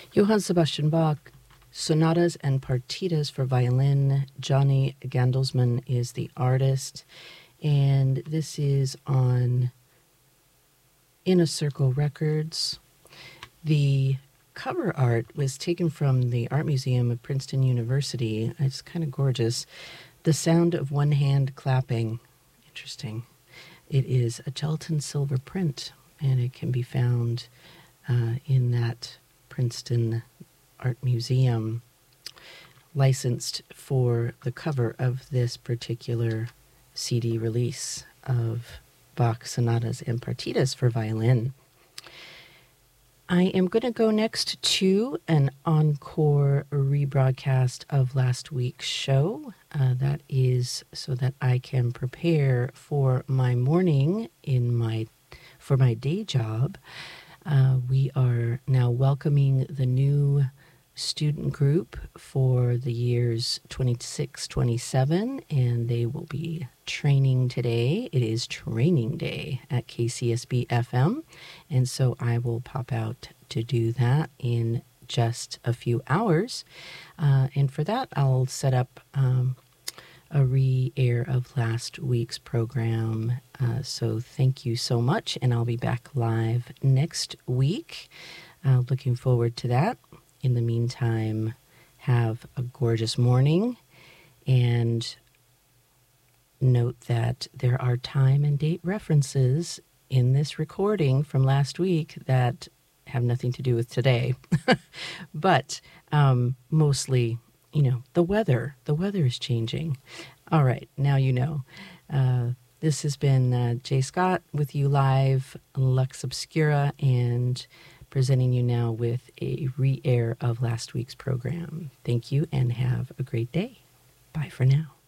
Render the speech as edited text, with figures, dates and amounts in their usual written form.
Johann Sebastian Bach, Sonatas and Partitas for Violin. Johnny Gandelsman is the artist, and this is on In a Circle Records. The cover art was taken from the Art Museum of Princeton University. It's kind of gorgeous. The sound of one hand clapping. Interesting. It is a gelatin silver print, and it can be found in that Princeton Art Museum, licensed for the cover of this particular CD release of Bach Sonatas and Partitas for Violin. I am going to go next to an encore rebroadcast of last week's show. That is so that I can prepare for my morning for my day job. We are now welcoming the new student group for the years 26-27, and they will be training today. It is training day at KCSB FM, and so I will pop out to do that in just a few hours. And for that, I'll set up a re-air of last week's program. So thank you so much, and I'll be back live next week. Looking forward to that. In the meantime, have a gorgeous morning, and note that there are time and date references in this recording from last week that have nothing to do with today. But mostly, the weather is changing. All right, now you know. This has been Jay Scott with you live, Lux Obscura, and presenting you now with a re-air of last week's program. Thank you and have a great day. Bye for now.